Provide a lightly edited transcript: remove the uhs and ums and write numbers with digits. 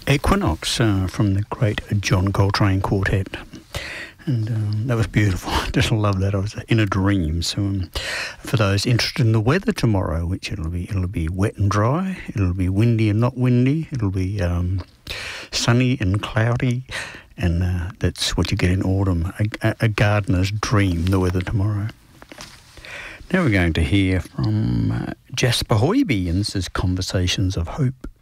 Equinox from the great John Coltrane Quartet. And that was beautiful. I just love that. I was in a dream. So for those interested in the weather tomorrow, which it'll be wet and dry, it'll be windy and not windy, it'll be sunny and cloudy, and that's what you get in autumn, a gardener's dream, the weather tomorrow. Now we're going to hear from Jasper Hoiby, and this is Conversations of Hope.